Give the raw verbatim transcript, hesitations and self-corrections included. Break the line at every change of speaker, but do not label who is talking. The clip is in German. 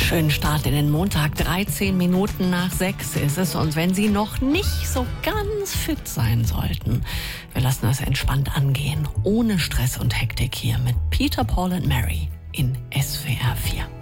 Schönen Start in den Montag. dreizehn Minuten nach sechs ist es. Und wenn Sie noch nicht so ganz fit sein sollten, wir lassen das entspannt angehen. Ohne Stress und Hektik hier mit Peter, Paul und Mary in S W R vier.